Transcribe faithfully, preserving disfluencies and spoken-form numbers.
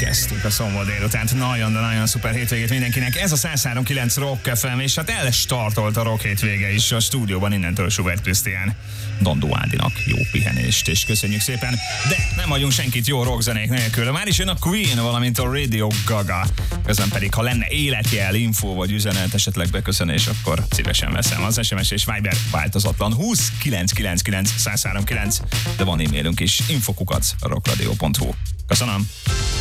Elkezdtük a szombat délutánt. Nagyon, de nagyon szuper hétvégét mindenkinek. Ez a száz három kilenc Rock ef em, és hát elstartolt a rock hétvége is a stúdióban, innentől Schubert Krisztián. Dandó Ádinak jó pihenést, és köszönjük szépen. De nem hagyunk senkit jó rockzenék nélkül. Már is jön a Queen, valamint a Radio Gaga. Közben pedig, ha lenne életjel, info vagy üzenet, esetleg beköszönés, akkor szívesen veszem. Az es em es és Viber változatlan húsz kilenc kilenc kilenc száz három kilenc, de van e-mailünk is, infokukac rockradio pont hu. Köszönöm!